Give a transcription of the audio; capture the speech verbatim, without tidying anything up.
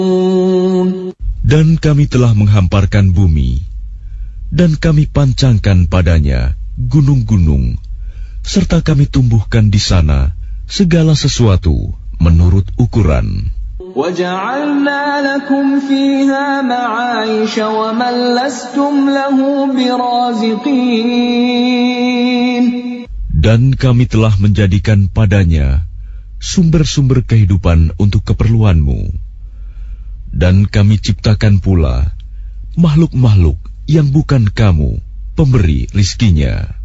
Dan kami telah menghamparkan bumi, dan kami pancangkan padanya gunung-gunung, serta kami tumbuhkan di sana segala sesuatu menurut ukuran. وَجَعَلْنَا لَكُمْ فِيهَا مَعَايِشَ وَمَن لَّسْتُمْ لَهُ بِرَازِقِينَ. Dan kami telah menjadikan padanya sumber-sumber kehidupan untuk keperluanmu. Dan kami ciptakan pula makhluk-makhluk yang bukan kamu pemberi rizkinya.